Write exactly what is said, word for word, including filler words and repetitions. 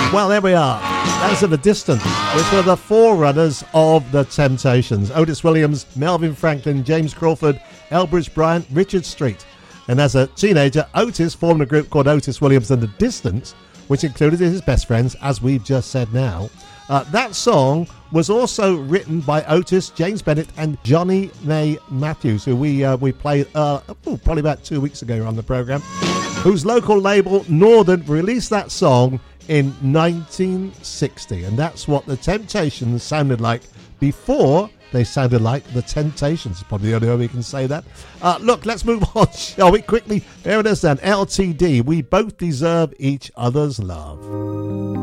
Well, there we are. That's at a distance, which were the forerunners of the Temptations. Otis Williams, Melvin Franklin, James Crawford, Elbridge Bryant, Richard Street. And as a teenager, Otis formed a group called Otis Williams and the Distance, which included his best friends, as we've just said now. Uh, that song was also written by Otis, James Bennett, and Johnny May Matthews, who we uh, we played uh, oh, probably about two weeks ago on the programme, whose local label, Northern, released that song in nineteen sixty. And that's what the Temptations sounded like before they sounded like the Temptations. Probably the only way we can say that. Uh, look, let's move on, shall we? Quickly, here it is then. L T D, We Both Deserve Each Other's Love.